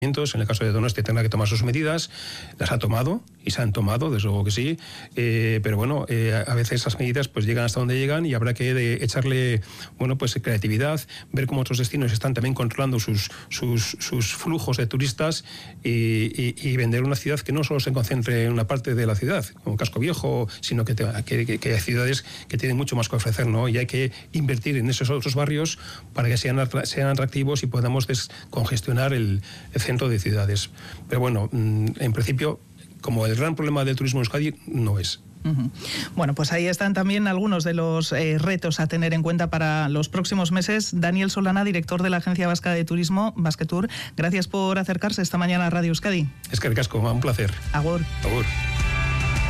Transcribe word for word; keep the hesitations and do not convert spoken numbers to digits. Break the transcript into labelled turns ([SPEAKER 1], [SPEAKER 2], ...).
[SPEAKER 1] En el caso de Donosti tendrá que tomar sus medidas, las ha tomado y se han tomado, desde luego que sí, eh, pero bueno, eh, a veces esas medidas pues llegan hasta donde llegan y habrá que de, echarle, bueno, pues creatividad, ver cómo otros destinos están también controlando sus, sus, sus flujos de turistas y, y, y vender una ciudad que no solo se concentre en una parte de la ciudad, como Casco Viejo, sino que, te, que, que hay ciudades que tienen mucho más que ofrecer, ¿no? Y hay que invertir en esos otros barrios para que sean, sean atractivos y podamos descongestionar el, el centro de ciudades. Pero bueno, en principio, como el gran problema del turismo en Euskadi no es.
[SPEAKER 2] Uh-huh. Bueno, pues ahí están también algunos de los eh, retos a tener en cuenta para los próximos meses. Daniel Solana, director de la Agencia Vasca de Turismo, Basquetour, gracias por acercarse esta mañana a Radio Euskadi.
[SPEAKER 1] Es que el casco, un placer.
[SPEAKER 2] Agur.
[SPEAKER 1] Agur.